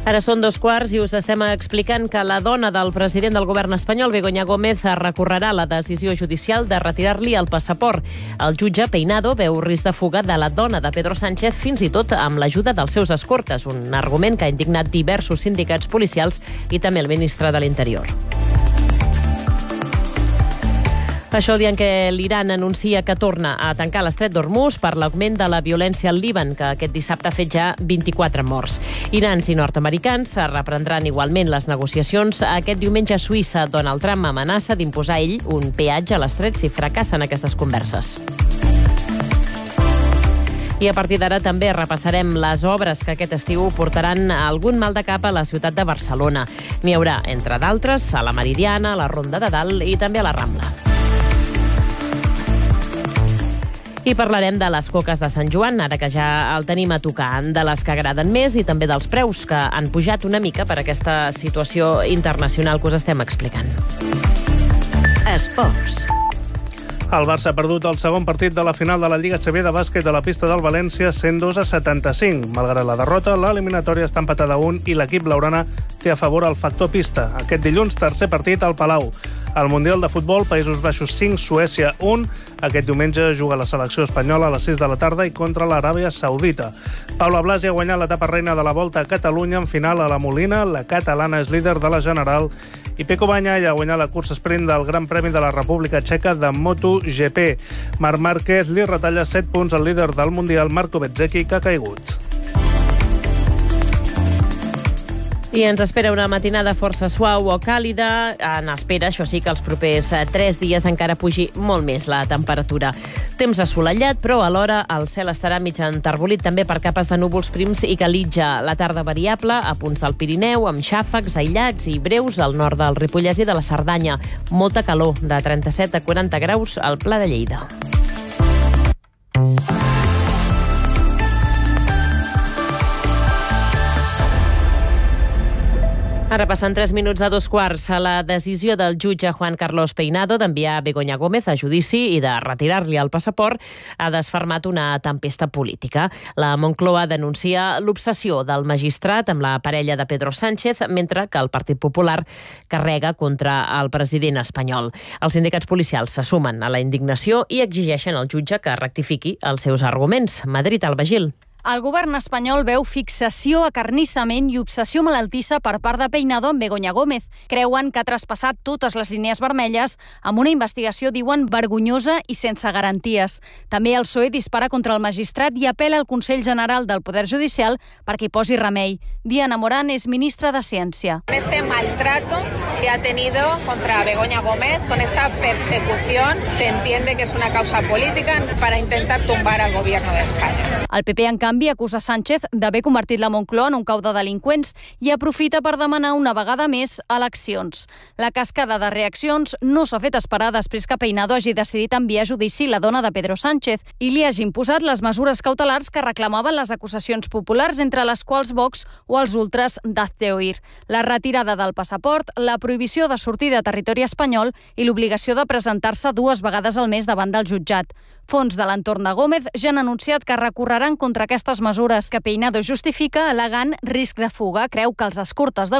Ara són 2:15 i us estem explicant que la dona del president del govern espanyol, Begoña Gómez, recorrerà la decisió judicial de retirar-li el passaport. El jutge Peinado veu risc de fuga de la dona de Pedro Sánchez, fins i tot amb l'ajuda dels seus escortes, un argument que ha indignat diversos sindicats policials i també el ministre de l'Interior. Això dient que l'Iran anuncia que torna a tancar l'estret d'Hormuz per l'augment de la violència al Líban, que aquest dissabte ha fet ja 24 morts. Irans i nord-americans reprendran igualment les negociacions. Aquest diumenge a Suïssa, Donald Trump amenaça d'imposar ell un peatge a l'estret si fracassen aquestes converses. I a partir d'ara també repassarem les obres que aquest estiu portaran algun mal de cap a la ciutat de Barcelona. N'hi haurà, entre d'altres, a la Meridiana, a la Ronda de Dalt i també a la Rambla. I parlarem de les coques de Sant Joan, ara que ja el tenim a tocar, de les que agraden més i també dels preus, que han pujat una mica per aquesta situació internacional que us estem explicant. Esports. El Barça ha perdut el segon partit de la final de la Lliga CB de bàsquet de la pista del València 102-75. Malgrat la derrota, l'eliminatòria està empatada a 1 i l'equip blaugrana té a favor el factor pista. Aquest dilluns, tercer partit al Palau. Al Mundial de Futbol, Països Baixos 5, Suècia 1. Aquest diumenge juga la selecció espanyola a les 6 de la tarda i contra l'Aràbia Saudita. Paula Blasi ha guanyat l'etapa reina de la Volta a Catalunya en final a la Molina. La catalana és líder de la general. I Pecco Bagnaia ha guanyat la cursa sprint del Gran Premi de la República Txeca de MotoGP. Marc Márquez li retalla 7 punts al líder del Mundial, Marco Bezzecchi, que ha caigut. I ens espera una matinada força suau o càlida. En espera, això sí, que els propers 3 dies encara pugi molt més la temperatura. Temps assolellat, però alhora el cel estarà mig enterbolit també per capes de núvols prims i calitja. La tarda variable a punts del Pirineu, amb xàfecs aïllats i breus al nord del Ripollès i de la Cerdanya. Molta calor, de 37 a 40 graus al Pla de Lleida. Ara passen 3 minuts a 2:15. A la decisió del jutge Juan Carlos Peinado d'enviar Begoña Gómez a judici i de retirar-li el passaport ha desfermat una tempesta política. La Moncloa denuncia l'obsessió del magistrat amb la parella de Pedro Sánchez, mentre que el Partit Popular carrega contra el president espanyol. Els sindicats policials se sumen a la indignació i exigeixen al jutge que rectifiqui els seus arguments. Madrid, Alba Gil. El govern espanyol veu fixació, acarnissament i obsessió malaltissa per part de Peinado amb Begoña Gómez. Creuen que ha traspassat totes les línies vermelles amb una investigació, diuen, vergonyosa i sense garanties. També el PSOE dispara contra el magistrat i apela al Consell General del Poder Judicial perquè hi posi remei. Diana Morán és ministra de Ciència. Este maltrato que ha tenido contra Begoña Gómez, con esta persecución, se entiende que es una causa política para intentar tumbar al gobierno de España. El PP, en canvi, acusa Sánchez d'haver convertit la Moncloa en un cau de delinqüents i aprofita per demanar una vegada més eleccions. La cascada de reaccions no s'ha fet esperar després que Peinado hagi decidit enviar a judici la dona de Pedro Sánchez i li hagi imposat les mesures cautelars que reclamaven les acusacions populars, entre les quals Vox o els ultras d'Hazte Oír. La retirada del passaport, la prohibició de sortir de territori espanyol i l'obligació de presentar-se 2 vegades al mes davant del jutjat. Fons de l'entorn de Gómez ja han anunciat que recorreran contra aquestes mesures que Peinado justifica al·legant risc de fuga. Creu que els escortes de